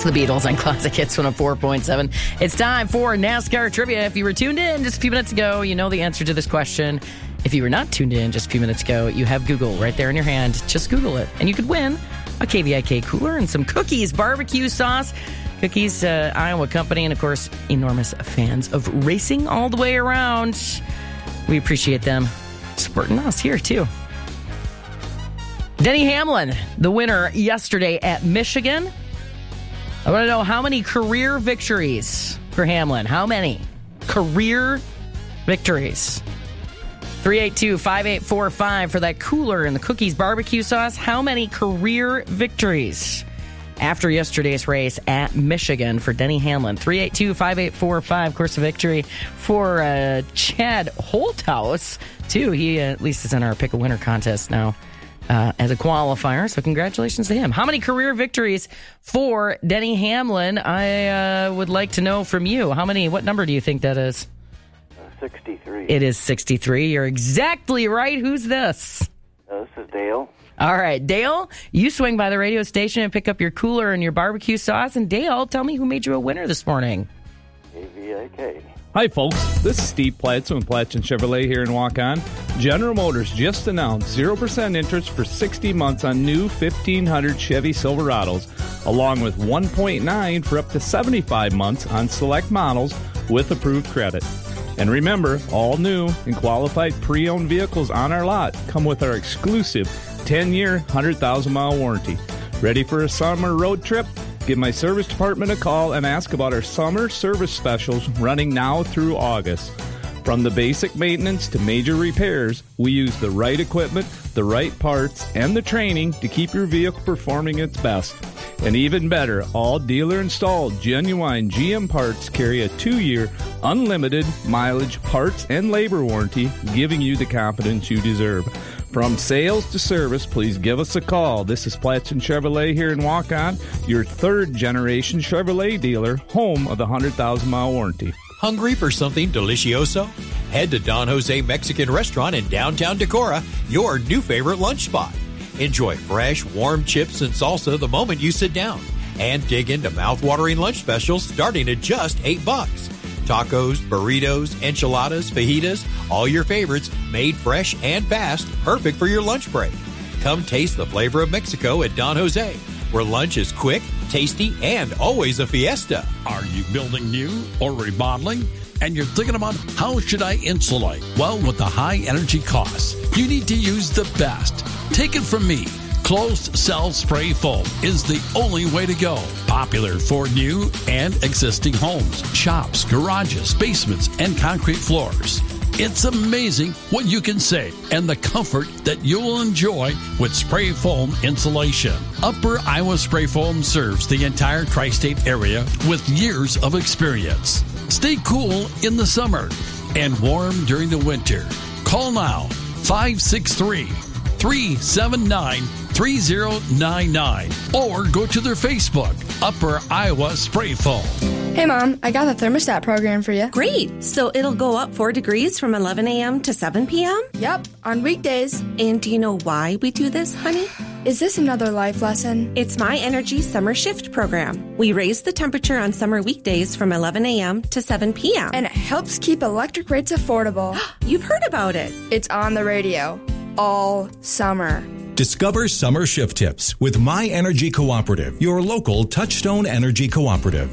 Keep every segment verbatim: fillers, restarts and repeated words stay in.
It's the Beatles on Classic Hits one oh four point seven. It's time for NASCAR Trivia. If you were tuned in just a few minutes ago, you know the answer to this question. If you were not tuned in just a few minutes ago, you have Google right there in your hand. Just Google it, and you could win a K V I K cooler and some cookies, barbecue sauce. Cookies, uh, Iowa company, and of course, enormous fans of racing all the way around. We appreciate them supporting us here, too. Denny Hamlin, the winner yesterday at Michigan. I want to know how many career victories for Hamlin. How many career victories? three eight two, five eight four five for that cooler and the cookies barbecue sauce. How many career victories after yesterday's race at Michigan for Denny Hamlin? three eight two, five eight four five. Of course, a victory for uh, Chad Holthaus, too. He uh, at least is in our Pick a Winner contest now uh, as a qualifier. So congratulations to him. How many career victories for Denny Hamlin? I uh, would like to know from you. How many? What number do you think that is? sixty-three. It is sixty-three. You're exactly right. Who's this? Uh, this is Dale. All right, Dale, you swing by the radio station and pick up your cooler and your barbecue sauce. And Dale, tell me who made you a winner this morning. K V I K. Hi, folks. This is Steve Platson with Platson Chevrolet here in Walk-On. General Motors just announced zero percent interest for sixty months on new fifteen hundred Chevy Silverados, along with one point nine for up to seventy-five months on select models with approved credit. And remember, all new and qualified pre-owned vehicles on our lot come with our exclusive ten-year, one hundred thousand mile warranty. Ready for a summer road trip? Give my service department a call and ask about our summer service specials running now through August. From the basic maintenance to major repairs, we use the right equipment, the right parts, and the training to keep your vehicle performing its best. And even better, all dealer-installed genuine G M parts carry a two-year, unlimited mileage, parts, and labor warranty, giving you the confidence you deserve. From sales to service, please give us a call. This is Platson Chevrolet here in Walk-On, your third-generation Chevrolet dealer, home of the one hundred thousand mile warranty. Hungry for something delicioso? Head to Don Jose Mexican Restaurant in downtown Decorah, your new favorite lunch spot. Enjoy fresh, warm chips and salsa the moment you sit down. And dig into mouth-watering lunch specials starting at just eight bucks. Tacos, burritos, enchiladas, fajitas, all your favorites made fresh and fast, perfect for your lunch break. Come taste the flavor of Mexico at Don Jose, where lunch is quick, tasty, and always a fiesta. Are you building new or remodeling? And you're thinking about how should I insulate? Well, with the high energy costs, you need to use the best. Take it from me. Closed cell spray foam is the only way to go. Popular for new and existing homes, shops, garages, basements, and concrete floors. It's amazing what you can save and the comfort that you will enjoy with spray foam insulation. Upper Iowa Spray Foam serves the entire tri-state area with years of experience. Stay cool in the summer and warm during the winter. Call now, five six three, three seven nine, three zero nine nine, or go to their Facebook, Upper Iowa Spray Foam. Hey, Mom, I got the thermostat program for you. Great. So it'll go up four degrees from eleven a.m. to seven p.m.? Yep, on weekdays. And do you know why we do this, honey? Is this another life lesson? It's My Energy Summer Shift program. We raise the temperature on summer weekdays from eleven a.m. to seven p.m. And it helps keep electric rates affordable. You've heard about it. It's on the radio all summer. Discover summer shift tips with My Energy Cooperative, your local Touchstone Energy Cooperative.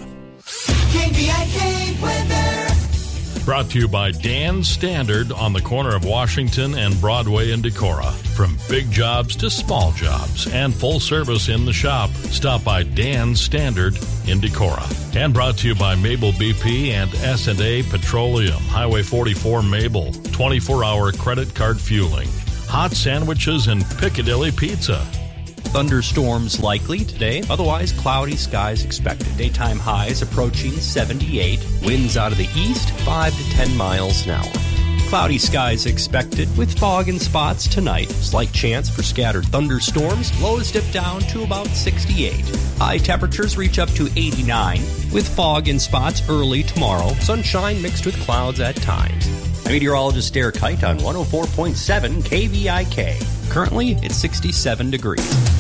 K V I K weather. Brought to you by Dan Standard on the corner of Washington and Broadway in Decorah. From big jobs to small jobs and full service in the shop, stop by Dan Standard in Decorah. And brought to you by Mabel B P and S and A Petroleum, Highway forty-four Mabel, twenty-four hour credit card fueling. Hot sandwiches and Piccadilly Pizza. Thunderstorms likely today, otherwise cloudy skies expected. Daytime highs approaching seventy-eight. Winds out of the east, five to ten miles an hour. Cloudy skies expected with fog in spots tonight. Slight chance for scattered thunderstorms. Lows dip down to about sixty-eight. High temperatures reach up to eighty-nine with fog in spots early tomorrow. Sunshine mixed with clouds at times. I'm meteorologist Derek Height on one oh four point seven K V I K. Currently, it's sixty-seven degrees.